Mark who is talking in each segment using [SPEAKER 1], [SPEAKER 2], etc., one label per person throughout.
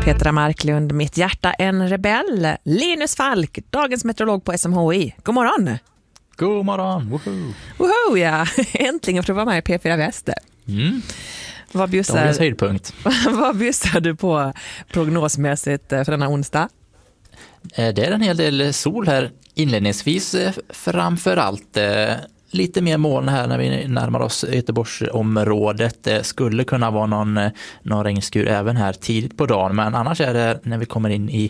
[SPEAKER 1] Petra Marklund, mitt hjärta en rebell. Linus Falk, dagens meteorolog på SMHI. God morgon!
[SPEAKER 2] God morgon, woho!
[SPEAKER 1] Woho, ja! Äntligen får du vara med i P4 Väster. Vad bjussar du på prognosmässigt för denna onsdag?
[SPEAKER 2] Det är en hel del sol här inledningsvis, framför allt lite mer moln här när vi närmar oss Göteborgsområdet. Det skulle kunna vara någon regnskur även här tidigt på dagen, men annars är det när vi kommer in i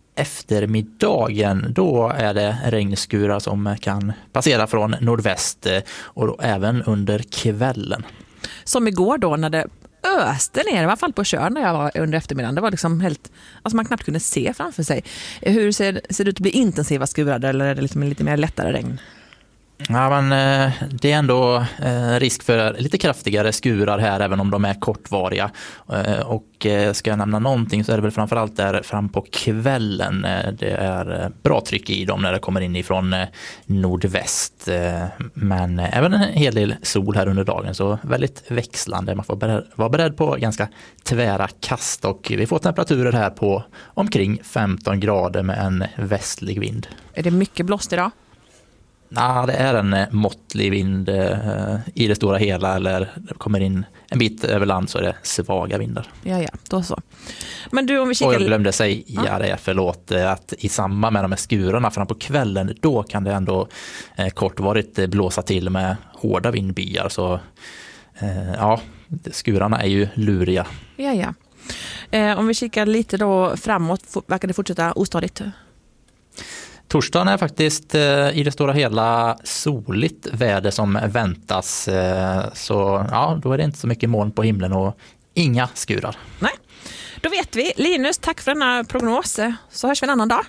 [SPEAKER 2] eftermiddagen, då är det regnskurar som kan passera från nordväst och då även under kvällen. Som
[SPEAKER 1] igår då när det öste ner, i alla fall på Tjörn när jag var under eftermiddagen. Det var liksom helt, alltså man knappt kunde se framför sig. Hur ser det ut att bli intensiva skurar eller är det liksom lite mer lättare regn?
[SPEAKER 2] Ja, men det är ändå risk för lite kraftigare skurar här även om de är kortvariga. Och ska jag nämna någonting så är det väl framförallt där fram på kvällen. Det är bra tryck i dem när det kommer in ifrån nordväst. Men även en hel del sol här under dagen, så väldigt växlande. Man får vara beredd på ganska tvära kast och vi får temperaturer här på omkring 15 grader med en västlig vind.
[SPEAKER 1] Är det mycket blåst idag?
[SPEAKER 2] Ja, det är en måttlig vind i det stora hela, eller det kommer in en bit över land så är det svaga vindar.
[SPEAKER 1] Ja, då så. Men du, om vi kikar...
[SPEAKER 2] Och jag glömde säga det, förlåt, att i samband med de här skurarna fram på kvällen, då kan det ändå kortvarigt blåsa till med hårda vindbyar. Så ja, skurarna är ju luriga.
[SPEAKER 1] Ja. Om vi kikar lite då framåt, verkar det fortsätta ostadigt?
[SPEAKER 2] Torsdagen är faktiskt i det stora hela soligt väder som väntas. Så ja, då är det inte så mycket moln på himlen och inga skurar.
[SPEAKER 1] Nej, då vet vi. Linus, tack för denna prognos. Så hörs vi en annan dag.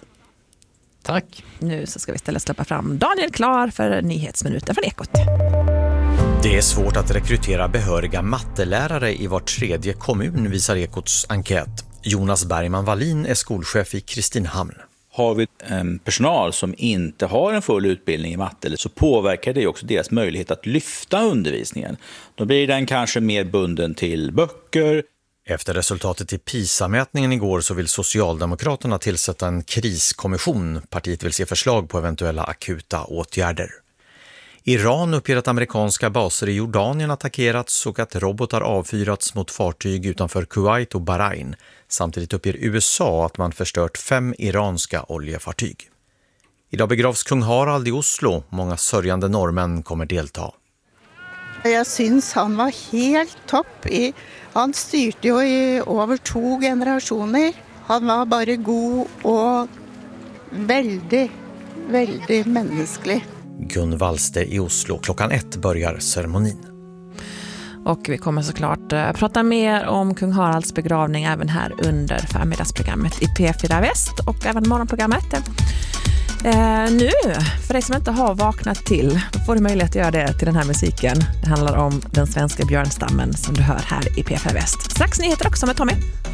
[SPEAKER 2] Tack.
[SPEAKER 1] Nu så ska vi istället släppa fram Daniel Klar för nyhetsminuten från Ekot.
[SPEAKER 3] Det är svårt att rekrytera behöriga mattelärare i var tredje kommun, visar Ekots enkät. Jonas Bergman Wallin är skolchef i Kristinehamn.
[SPEAKER 4] Har vi personal som inte har en full utbildning i matte så påverkar det också deras möjlighet att lyfta undervisningen. Då blir den kanske mer bunden till böcker.
[SPEAKER 3] Efter resultatet i PISA-mätningen igår så vill Socialdemokraterna tillsätta en kriskommission. Partiet vill se förslag på eventuella akuta åtgärder. Iran uppger att amerikanska baser i Jordanien attackerats och att robotar avfyrats mot fartyg utanför Kuwait och Bahrain. Samtidigt uppger USA att man förstört 5 iranska oljefartyg. Idag begravs kung Harald i Oslo. Många sörjande norrmän kommer delta.
[SPEAKER 5] Jag syns han var helt topp. Han styrte ju i över 2 generationer. Han var bara god och väldigt, väldigt mänsklig.
[SPEAKER 3] Gun Wallste i Oslo. 1:00 börjar ceremonin.
[SPEAKER 1] Och vi kommer såklart prata mer om kung Haralds begravning även här under förmiddagsprogrammet i P4 Väst och även morgonprogrammet. Nu, för dig som inte har vaknat till, då får du möjlighet att göra det till den här musiken. Det handlar om den svenska björnstammen som du hör här i P4 Väst. Strax nyheter också med Tommy.